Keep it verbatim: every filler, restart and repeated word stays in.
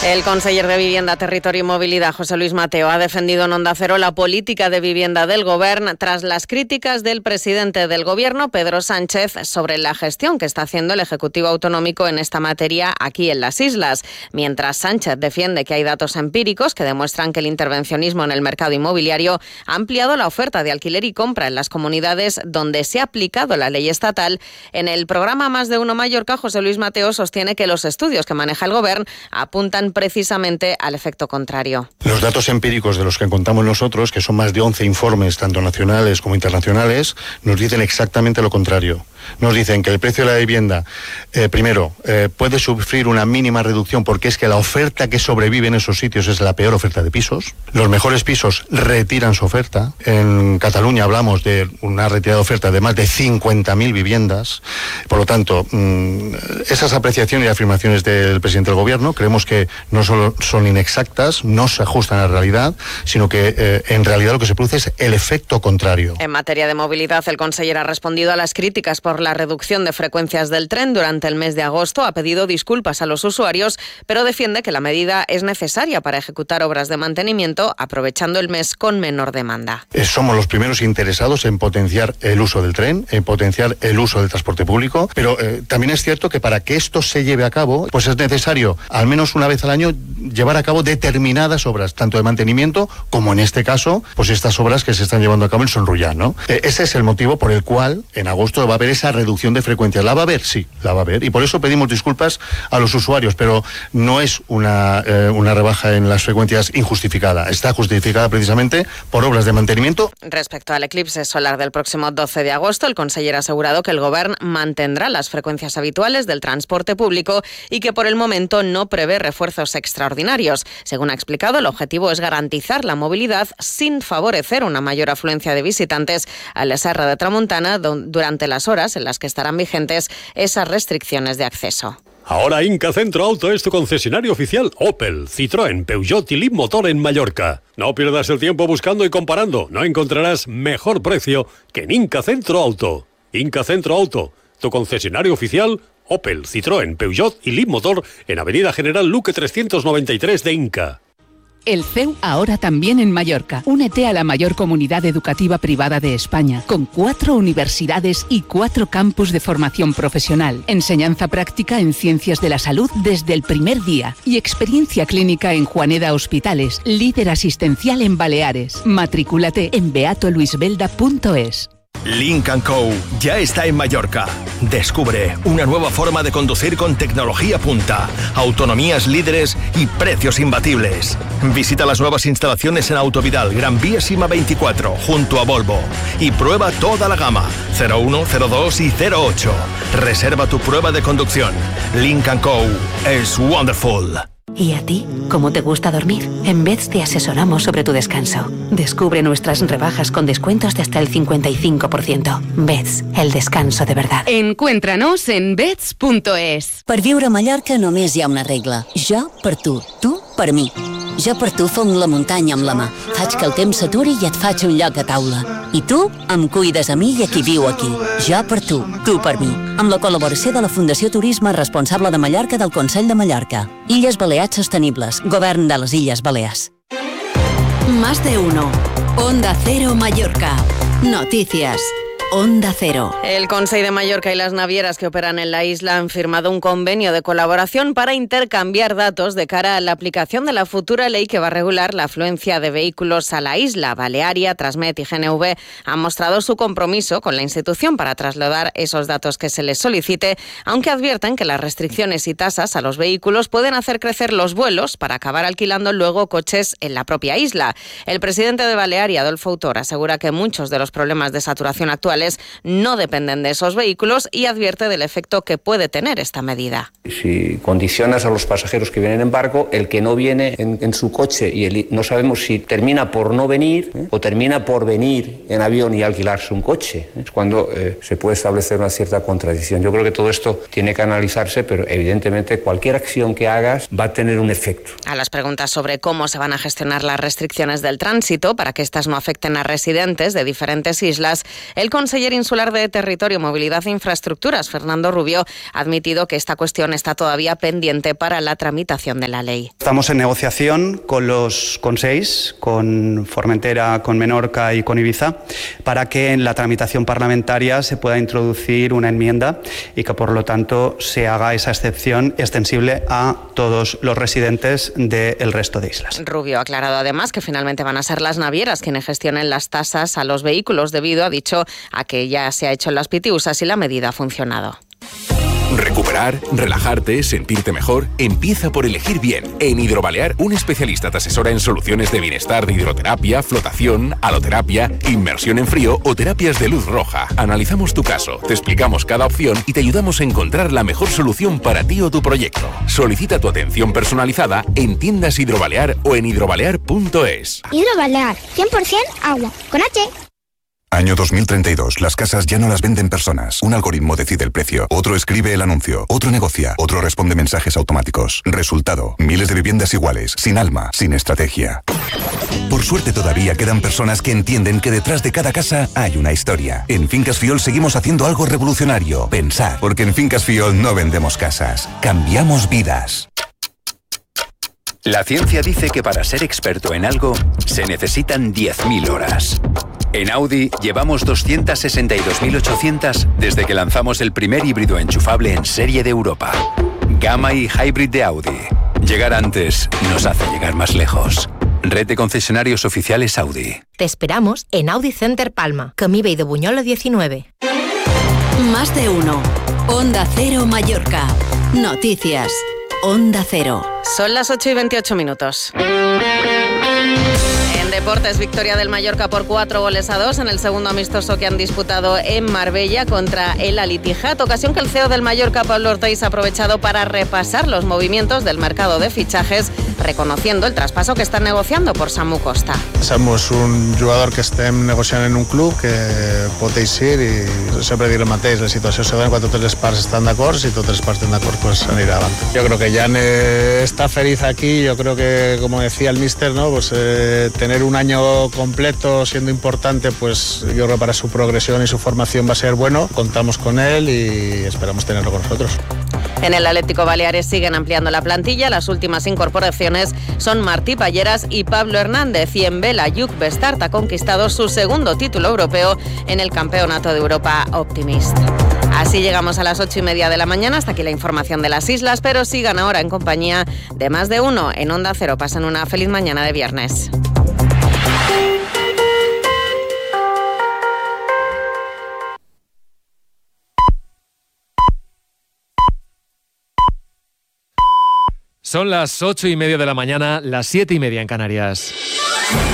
El conseller de Vivienda, Territorio y Movilidad, José Luis Mateo, ha defendido en Onda Cero la política de vivienda del Gobierno tras las críticas del presidente del Gobierno, Pedro Sánchez, sobre la gestión que está haciendo el Ejecutivo Autonómico en esta materia aquí en las islas. Mientras Sánchez defiende que hay datos empíricos que demuestran que el intervencionismo en el mercado inmobiliario ha ampliado la oferta de alquiler y compra en las comunidades donde se ha aplicado la ley estatal, en el programa Más de Uno Mallorca, José Luis Mateo sostiene que los estudios que maneja el Gobierno apuntan precisamente al efecto contrario. Los datos empíricos de los que contamos nosotros, que son más de once informes, tanto nacionales como internacionales, nos dicen exactamente lo contrario. Nos dicen que el precio de la vivienda, eh, primero, eh, puede sufrir una mínima reducción porque es que la oferta que sobrevive en esos sitios es la peor oferta de pisos. Los mejores pisos retiran su oferta. En Cataluña hablamos de una retirada de oferta de más de cincuenta mil viviendas. Por lo tanto, mmm, esas apreciaciones y afirmaciones del presidente del Gobierno creemos que no solo son inexactas, no se ajustan a la realidad, sino que eh, en realidad lo que se produce es el efecto contrario. En materia de movilidad, el conseller ha respondido a las críticas por la reducción de frecuencias del tren durante el mes de agosto, ha pedido disculpas a los usuarios, pero defiende que la medida es necesaria para ejecutar obras de mantenimiento, aprovechando el mes con menor demanda. Eh, somos los primeros interesados en potenciar el uso del tren, en potenciar el uso del transporte público, pero eh, también es cierto que para que esto se lleve a cabo, pues es necesario, al menos una vez al año, llevar a cabo determinadas obras, tanto de mantenimiento como en este caso, pues estas obras que se están llevando a cabo en Son Rullán, ¿no? Eh, ese es el motivo por el cual en agosto va a haber esa reducción de frecuencia. ¿La va a haber? Sí, la va a haber. Y por eso pedimos disculpas a los usuarios, pero no es una, eh, una rebaja en las frecuencias injustificada. Está justificada precisamente por obras de mantenimiento. Respecto al eclipse solar del próximo doce de agosto, el conseller ha asegurado que el Gobierno mantendrá las frecuencias habituales del transporte público y que por el momento no prevé refuerzos extraordinarios. Según ha explicado, el objetivo es garantizar la movilidad sin favorecer una mayor afluencia de visitantes a la Serra de Tramuntana durante las horas en las que estarán vigentes esas restricciones de acceso. Ahora Inca Centro Auto es tu concesionario oficial Opel, Citroën, Peugeot y Leapmotor en Mallorca. No pierdas el tiempo buscando y comparando. No encontrarás mejor precio que en Inca Centro Auto. Inca Centro Auto, tu concesionario oficial Opel, Citroën, Peugeot y Leapmotor en Avenida General Luque trescientos noventa y tres de Inca. El C E U ahora también en Mallorca. Únete a la mayor comunidad educativa privada de España, con cuatro universidades y cuatro campus de formación profesional, enseñanza práctica en ciencias de la salud desde el primer día y experiencia clínica en Juaneda Hospitales, líder asistencial en Baleares. Matricúlate en beato luis belda punto es. Lynk and Co. ya está en Mallorca. Descubre una nueva forma de conducir con tecnología punta, autonomías líderes y precios imbatibles. Visita las nuevas instalaciones en Autovidal, Gran Vía Sima veinticuatro, junto a Volvo. Y prueba toda la gama, cero uno, cero dos y cero ocho. Reserva tu prueba de conducción. Lynk and Co. es wonderful. ¿Y a ti? ¿Cómo te gusta dormir? En Beds te asesoramos sobre tu descanso. Descubre nuestras rebajas con descuentos de hasta el cincuenta y cinco por ciento. Beds, el descanso de verdad. Encuéntranos en beds punto es. Per viure a Mallorca només hi ha una regla. Jo per tu, tu per mi. Jo per tu fong la muntanya amb la mà. Faig que el temps s'aturi i et faig un lloc a taula. I tu em cuides a mi i a qui viu aquí. Jo per tu, tu per mi. Amb la col·laboració de la Fundació Turisme Responsable de Mallorca del Consell de Mallorca. Illes Balears Sostenibles. Govern de les Illes Balears. Más de uno. Onda Cero Mallorca. Noticias. Onda Cero. El Consell de Mallorca y las navieras que operan en la isla han firmado un convenio de colaboración para intercambiar datos de cara a la aplicación de la futura ley que va a regular la afluencia de vehículos a la isla. Balearia, Transmet y G N V han mostrado su compromiso con la institución para trasladar esos datos que se les solicite, aunque advierten que las restricciones y tasas a los vehículos pueden hacer crecer los vuelos para acabar alquilando luego coches en la propia isla. El presidente de Balearia, Adolfo Autor, asegura que muchos de los problemas de saturación actuales no dependen de esos vehículos y advierte del efecto que puede tener esta medida. Si condicionas a los pasajeros que vienen en barco, el que no viene en, en su coche y el, no sabemos si termina por no venir ¿eh? o termina por venir en avión y alquilarse un coche. Es cuando eh, se puede establecer una cierta contradicción. Yo creo que todo esto tiene que analizarse, pero evidentemente cualquier acción que hagas va a tener un efecto. A las preguntas sobre cómo se van a gestionar las restricciones del tránsito para que éstas no afecten a residentes de diferentes islas, el conseller insular de Territorio, Movilidad e Infraestructuras, Fernando Rubio, ha admitido que esta cuestión está todavía pendiente para la tramitación de la ley. Estamos en negociación con los consells, con Formentera, con Menorca y con Ibiza, para que en la tramitación parlamentaria se pueda introducir una enmienda y que por lo tanto se haga esa excepción extensible a todos los residentes del resto de islas. Rubio ha aclarado además que finalmente van a ser las navieras quienes gestionen las tasas a los vehículos debido, ha dicho, a que ya se ha hecho en las pitiusas y la medida ha funcionado. Recuperar, relajarte, sentirte mejor, empieza por elegir bien. En Hidrobalear, un especialista te asesora en soluciones de bienestar de hidroterapia, flotación, haloterapia, inmersión en frío o terapias de luz roja. Analizamos tu caso, te explicamos cada opción y te ayudamos a encontrar la mejor solución para ti o tu proyecto. Solicita tu atención personalizada en tiendas Hidrobalear o en hidrobalear punto es. Hidrobalear, cien por ciento agua, con H. Año dos mil treinta y dos. Las casas ya no las venden personas. Un algoritmo decide el precio. Otro escribe el anuncio. Otro negocia. Otro responde mensajes automáticos. Resultado. Miles de viviendas iguales. Sin alma. Sin estrategia. Por suerte todavía quedan personas que entienden que detrás de cada casa hay una historia. En Fincas Fiol seguimos haciendo algo revolucionario. Pensar. Porque en Fincas Fiol no vendemos casas. Cambiamos vidas. La ciencia dice que para ser experto en algo se necesitan diez mil horas. En Audi llevamos doscientas sesenta y dos mil ochocientas desde que lanzamos el primer híbrido enchufable en serie de Europa. Gamma y Hybrid de Audi. Llegar antes nos hace llegar más lejos. Red de concesionarios oficiales Audi. Te esperamos en Audi Center Palma, Camí Vell de Buñola diecinueve. Más de uno. Onda Cero Mallorca. Noticias. Onda Cero. Son las ocho y veintiocho minutos. En deportes, victoria del Mallorca por cuatro goles a dos en el segundo amistoso que han disputado en Marbella contra el Al Ittihad, ocasión que el C E O del Mallorca, Pablo Ortiz, ha aprovechado para repasar los movimientos del mercado de fichajes, reconociendo el traspaso que están negociando por Samu Costa. Samu és un jugador que estem negociant en un club que pot eixir i sempre dir el mateix, la situació se dona quan totes les parts estan d'acord, si totes les parts estan d'acord pues anirà avant. Yo creo que Jan eh, está feliz aquí, yo creo que como decía el míster, ¿no? Pues eh, tener un año completo siendo importante, pues yo creo que para su progresión y su formación va a ser bueno, contamos con él y esperamos tenerlo con nosotros. En el Atlético Baleares siguen ampliando la plantilla. Las últimas incorporaciones son Martí Palleras y Pablo Hernández. Y en vela, Lluc Bestart ha conquistado su segundo título europeo en el Campeonato de Europa Optimist. Así llegamos a las ocho y media de la mañana. Hasta aquí la información de las islas, pero sigan ahora en compañía de Más de Uno en Onda Cero. Pasen una feliz mañana de viernes. Son las ocho y media de la mañana, las siete y media en Canarias.